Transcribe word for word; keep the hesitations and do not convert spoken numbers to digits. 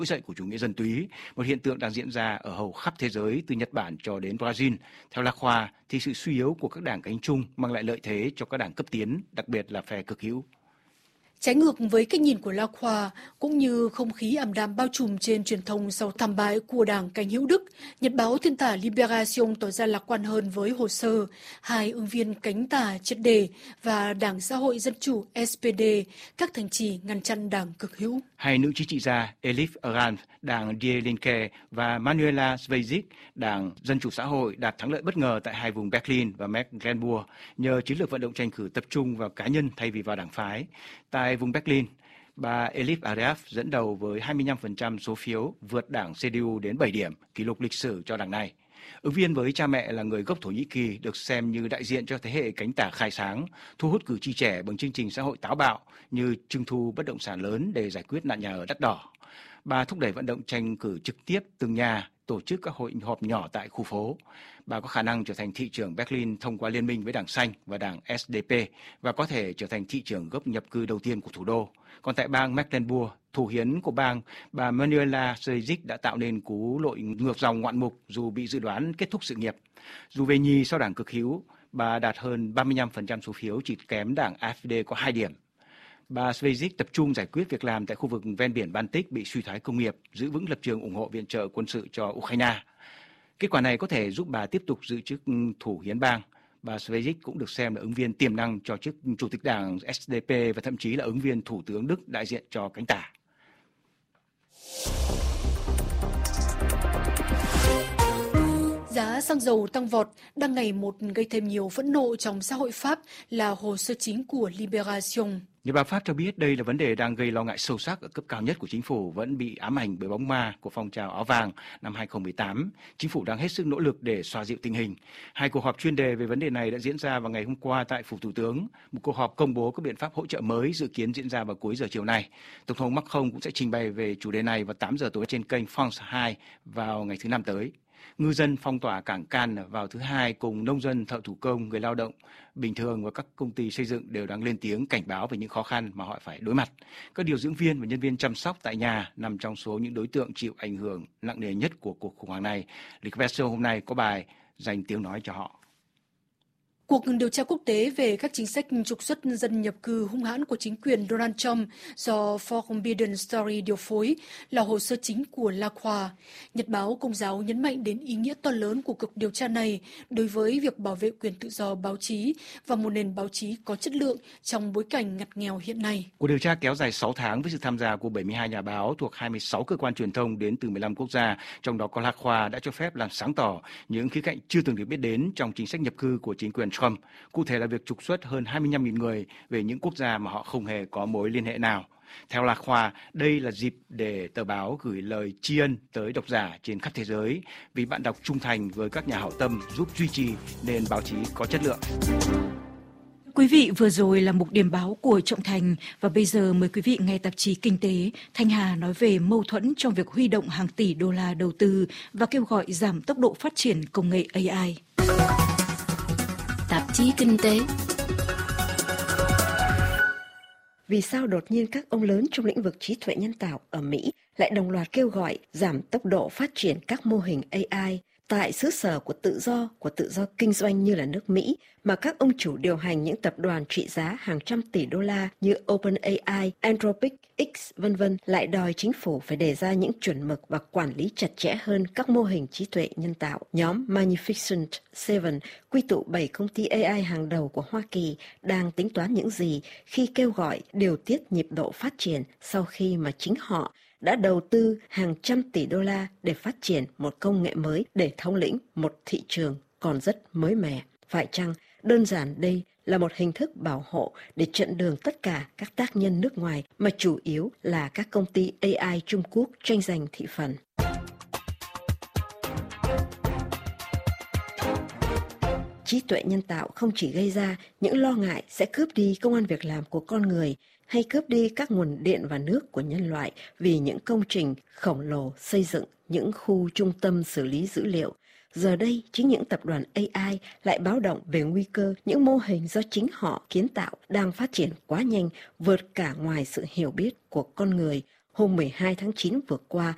trỗi dậy của chủ nghĩa dân túy, một hiện tượng đang diễn ra ở hầu khắp thế giới từ Nhật Bản cho đến Brazil. Theo Lạc Khoa, thì sự suy yếu của các đảng cánh trung mang lại lợi thế cho các đảng cấp tiến, đặc biệt là phe cực hữu. Trái ngược với cách nhìn của Lạc Khoa, cũng như không khí ảm đạm bao trùm trên truyền thông sau thảm bại của đảng cánh hữu Đức, nhật báo thiên tả Libération tỏ ra lạc quan hơn với hồ sơ hai ứng viên cánh tả triệt để và Đảng Xã hội Dân chủ S P D, các thành trì ngăn chặn đảng cực hữu. Hai nữ chính trị gia Elif Aran, đảng Die Linke và Manuela Schwesig, đảng Dân chủ xã hội đạt thắng lợi bất ngờ tại hai vùng Berlin và Mecklenburg nhờ chiến lược vận động tranh cử tập trung vào cá nhân thay vì vào đảng phái. Tại vùng Berlin, bà Elif Araf dẫn đầu với hai mươi lăm phần trăm số phiếu, vượt đảng xê đê u đến bảy điểm, kỷ lục lịch sử cho đảng này. Ứng viên với cha mẹ là người gốc Thổ Nhĩ Kỳ được xem như đại diện cho thế hệ cánh tả khai sáng, thu hút cử tri trẻ bằng chương trình xã hội táo bạo như trưng thu bất động sản lớn để giải quyết nạn nhà ở đắt đỏ. Bà thúc đẩy vận động tranh cử trực tiếp từng nhà, tổ chức các hội họp nhỏ tại khu phố. Bà có khả năng trở thành thị trưởng Berlin thông qua liên minh với Đảng Xanh và Đảng S D P và có thể trở thành thị trưởng gốc nhập cư đầu tiên của thủ đô. Còn tại bang Mecklenburg, thủ hiến của bang, bà Manuela Schwesig đã tạo nên cú lội ngược dòng ngoạn mục dù bị dự đoán kết thúc sự nghiệp. Dù về nhì sau đảng cực hữu, bà đạt hơn ba mươi lăm phần trăm số phiếu, chỉ kém đảng a ép đê có hai điểm. Bà Schwesig tập trung giải quyết việc làm tại khu vực ven biển Baltic bị suy thoái công nghiệp, giữ vững lập trường ủng hộ viện trợ quân sự cho Ukraine. Kết quả này có thể giúp bà tiếp tục giữ chức thủ hiến bang. Bà Schwesig cũng được xem là ứng viên tiềm năng cho chức chủ tịch đảng S D P và thậm chí là ứng viên thủ tướng Đức đại diện cho cánh tả. Giá xăng dầu tăng vọt đang ngày một gây thêm nhiều phẫn nộ trong xã hội Pháp là hồ sơ chính của Libération. Nhật báo Pháp cho biết đây là vấn đề đang gây lo ngại sâu sắc ở cấp cao nhất của chính phủ, vẫn bị ám ảnh bởi bóng ma của phong trào áo vàng năm hai không một tám. Chính phủ đang hết sức nỗ lực để xoa dịu tình hình. Hai cuộc họp chuyên đề về vấn đề này đã diễn ra vào ngày hôm qua tại Phủ Thủ tướng. Một cuộc họp công bố các biện pháp hỗ trợ mới dự kiến diễn ra vào cuối giờ chiều nay. Tổng thống Macron cũng sẽ trình bày về chủ đề này vào tám giờ tối trên kênh France hai vào ngày thứ Năm tới. Ngư dân phong tỏa cảng Cannes vào thứ Hai cùng nông dân, thợ thủ công, người lao động bình thường và các công ty xây dựng đều đang lên tiếng cảnh báo về những khó khăn mà họ phải đối mặt. Các điều dưỡng viên và nhân viên chăm sóc tại nhà nằm trong số những đối tượng chịu ảnh hưởng nặng nề nhất của cuộc khủng hoảng này. Libération hôm nay có bài dành tiếng nói cho họ. Cuộc điều tra quốc tế về các chính sách trục xuất dân nhập cư hung hãn của chính quyền Donald Trump do Forbidden Story điều phối là hồ sơ chính của La Croix. Nhật báo Công giáo nhấn mạnh đến ý nghĩa to lớn của cuộc điều tra này đối với việc bảo vệ quyền tự do báo chí và một nền báo chí có chất lượng trong bối cảnh ngặt nghèo hiện nay. Cuộc điều tra kéo dài sáu tháng với sự tham gia của bảy mươi hai nhà báo thuộc hai mươi sáu cơ quan truyền thông đến từ mười lăm quốc gia, trong đó có La Croix đã cho phép làm sáng tỏ những khía cạnh chưa từng được biết đến trong chính sách nhập cư của chính quyền Trump. Cụ thể là việc trục xuất hơn hai mươi lăm nghìn người về những quốc gia mà họ không hề có mối liên hệ nào. Theo Lạc Khoa, đây là dịp để tờ báo gửi lời tri ân tới độc giả trên khắp thế giới vì bạn đọc trung thành với các nhà hảo tâm giúp duy trì nền báo chí có chất lượng. Quý vị vừa rồi là mục điểm báo của Trọng Thành và bây giờ mời quý vị nghe tạp chí Kinh tế. Thanh Hà nói về mâu thuẫn trong việc huy động hàng tỷ đô la đầu tư và kêu gọi giảm tốc độ phát triển công nghệ A I. Tạp chí Kinh tế. Vì sao đột nhiên các ông lớn trong lĩnh vực trí tuệ nhân tạo ở Mỹ lại đồng loạt kêu gọi giảm tốc độ phát triển các mô hình A I tại xứ sở của tự do, của tự do kinh doanh như là nước Mỹ, mà các ông chủ điều hành những tập đoàn trị giá hàng trăm tỷ đô la như OpenAI, Anthropic, X, vân vân lại đòi chính phủ phải đề ra những chuẩn mực và quản lý chặt chẽ hơn các mô hình trí tuệ nhân tạo. Nhóm Magnificent Seven, quy tụ bảy công ty A I hàng đầu của Hoa Kỳ, đang tính toán những gì khi kêu gọi điều tiết nhịp độ phát triển sau khi mà chính họ đã đầu tư hàng trăm tỷ đô la để phát triển một công nghệ mới để thống lĩnh một thị trường còn rất mới mẻ. Phải chăng đơn giản đây là một hình thức bảo hộ để chặn đường tất cả các tác nhân nước ngoài mà chủ yếu là các công ty A I Trung Quốc tranh giành thị phần? Trí tuệ nhân tạo không chỉ gây ra những lo ngại sẽ cướp đi công ăn việc làm của con người hay cướp đi các nguồn điện và nước của nhân loại vì những công trình khổng lồ xây dựng những khu trung tâm xử lý dữ liệu. Giờ đây, chính những tập đoàn A I lại báo động về nguy cơ những mô hình do chính họ kiến tạo đang phát triển quá nhanh, vượt cả ngoài sự hiểu biết của con người. Hôm mười hai tháng chín vừa qua,